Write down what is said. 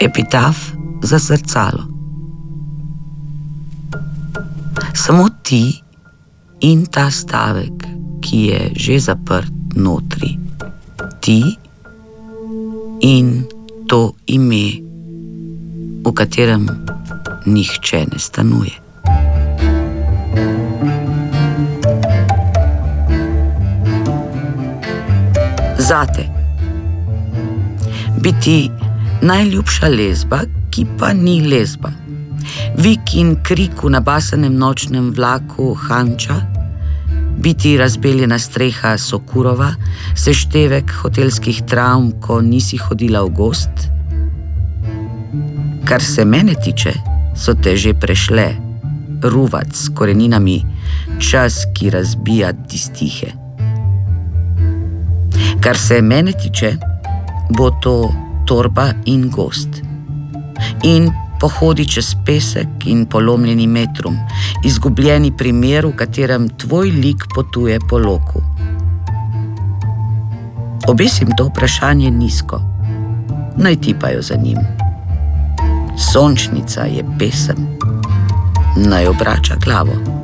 Epitaf za zrcalo. Samo ti in ta stavek, ki je že zaprt notri. Ti in to ime, v katerem nihče ne stanuje. Zate. Biti najljubša lezba, ki pa ni lezba. Vik in krik v nabasanem nočnem vlaku Hanča, biti razbeljena streha Sokurova, seštevek hotelskih travm, ko nisi hodila v gozd. Kar se mene tiče, so te že prešle, ruvac s koreninami, čas, ki razbija distihe. Kar se mene tiče, bo to torba in gozd. In pohodi čez pesek in polomljeni metrum, izgubljeni primer, v katerem tvoj lik potuje po loku. Obesim to vprašanje nizko, naj tipajo za njim. Sončnica je pesem, naj obrača glavo.